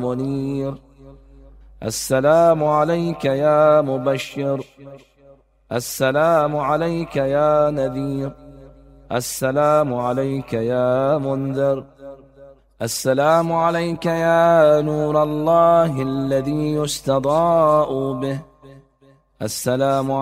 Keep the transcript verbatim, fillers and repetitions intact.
منير. السلام عليك يا مبشر. السلام عليك يا نذير. السلام عليك يا منذر. السلام عليك يا نور الله الذي يستضاء به. السلام